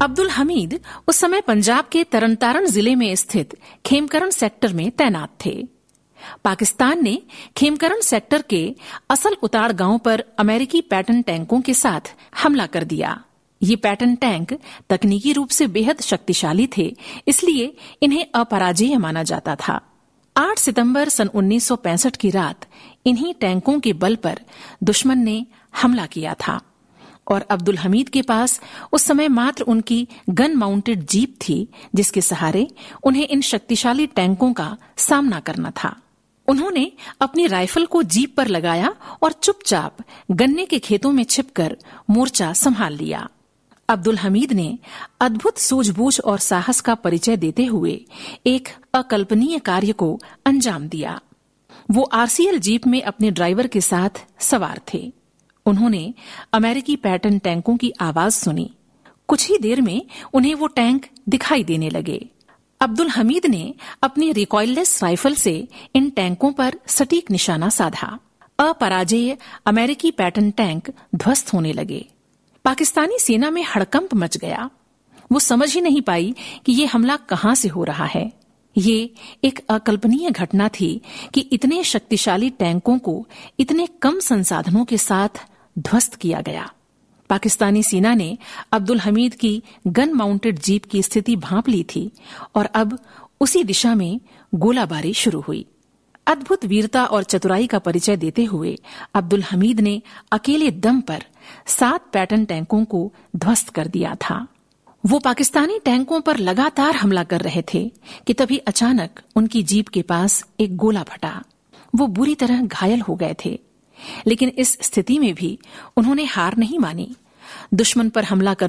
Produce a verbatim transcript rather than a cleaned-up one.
अब्दुल हमीद उस समय पंजाब के तरनतारन जिले में स्थित खेमकरण सेक्टर में तैनात थे। पाकिस्तान ने खेमकरण सेक्टर के असल उताड़ गांव पर अमेरिकी पैटर्न टैंकों के साथ हमला कर दिया। ये पैटर्न टैंक तकनीकी रूप से बेहद शक्तिशाली थे, इसलिए इन्हें अपराजेय माना जाता था। आठ सितंबर सन उन्नीस सौ पैंसठ की रात इन्हीं टैंकों के बल पर दुश्मन ने हमला किया था और अब्दुल हमीद के पास उस समय मात्र उनकी गन माउंटेड जीप थी, जिसके सहारे उन्हें इन शक्तिशाली टैंकों का सामना करना था। उन्होंने अपनी राइफल को जीप पर लगाया और चुपचाप गन्ने के खेतों में छिपकर मोर्चा संभाल लिया। अब्दुल हमीद ने अद्भुत सूझबूझ और साहस का परिचय देते हुए एक अकल्पनीय कार्य को अंजाम दिया। वो आरसीएल जीप में अपने ड्राइवर के साथ सवार थे। उन्होंने अमेरिकी पैटर्न टैंकों की आवाज सुनी। कुछ ही देर में उन्हें वो टैंक दिखाई देने लगे। अब्दुल हमीद ने अपनी रिकॉइललेस राइफल से इन टैंकों पर सटीक निशाना साधा। अपराजेय अमेरिकी पैटर्न टैंक ध्वस्त होने लगे। पाकिस्तानी सेना में हड़कंप मच गया। वो समझ ही नहीं पाई कि ये हमला कहां से हो रहा है। ये एक अकल्पनीय घटना थी कि इतने शक्तिशाली टैंकों को इतने कम संसाधनों के साथ ध्वस्त किया गया। पाकिस्तानी सेना ने अब्दुल हमीद की गन माउंटेड जीप की स्थिति भांप ली थी और अब उसी दिशा में गोलाबारी शुरू हुई। अद्भुत वीरता और चतुराई का परिचय देते हुए अब्दुल हमीद ने अकेले दम पर सात पैटर्न टैंकों को ध्वस्त कर दिया था। वो पाकिस्तानी टैंकों पर लगातार हमला कर रहे थे कि तभी अचानक उनकी जीप के पास एक गोला फटा। वो बुरी तरह घायल हो गए थे, लेकिन इस स्थिति में भी उन्होंने हार नहीं मानी। दुश्मन पर हमला कर